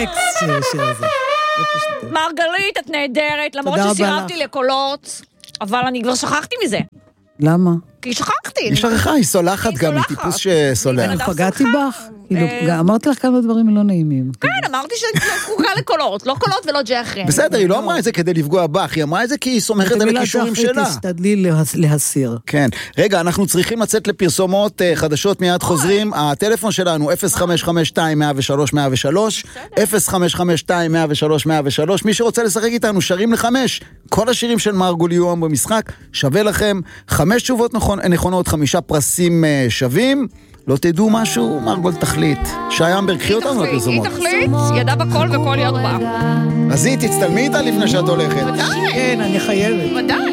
מרגלית, את נהדרת, למרות שסירבתי לקולות, אבל אני כבר שכחתי מזה. למה? כי שכחתי. היא שכחה, היא סולחת גם, היא טיפוס שסולח. פגעתי בך? אמרתי לך כמה דברים לא נעימים. כן, אמרתי שאני זקוקה לקולות, לא קולות ולא ג'חרין. בסדר, היא לא אמרה את זה כדי לפגוע בך, היא אמרה את זה כי היא סומכת על הכישורים שלה. תשתדלי להסיר. כן. רגע, אנחנו צריכים לצאת לפרסומות חדשות, מיד חוזרים. הטלפון שלנו 0552-103-103, 0552-103-103. מי שרוצה לשחק איתנו, שרים ל5. כל השירים של מרגול יהיו במשחק, שווה לכם 5 תשובות נכונות, 5 פרסים שווים. לא תדעו משהו, מרגול תחליט. שי אמברג, קחי אותנו לפרסומות. היא תחליט, ידע בכל וכל יד בה. אז היא, תצטלמי איתה לפני שאת הולכת. ודאי. כן, אני חייבת. ודאי.